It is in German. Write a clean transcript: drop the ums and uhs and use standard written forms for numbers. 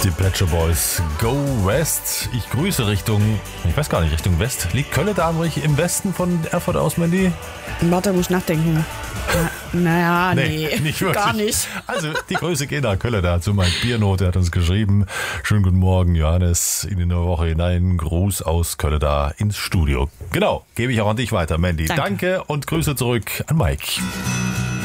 Die Pet Shop Boys, Go West. Ich grüße Richtung West. Liegt Kölle da im Westen von Erfurt aus, Mandy? Warte, muss ich nachdenken. Naja, nee, nicht wirklich. Gar nicht. Also, die Grüße gehen nach Kölle dazu. Mein Biernote hat uns geschrieben. Schönen guten Morgen, Johannes, in die neue Woche hinein. Gruß aus Kölle da ins Studio. Genau, gebe ich auch an dich weiter, Mandy. Danke und Grüße zurück an Mike.